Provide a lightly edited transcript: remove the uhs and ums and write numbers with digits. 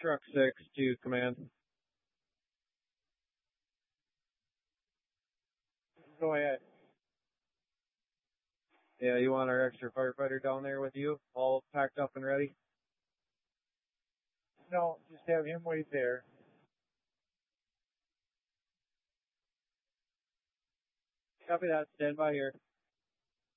Truck 6 to command. Go ahead. Yeah, you want our extra firefighter down there with you, all packed up and ready? No, just have him wait there. Copy that. Stand by here.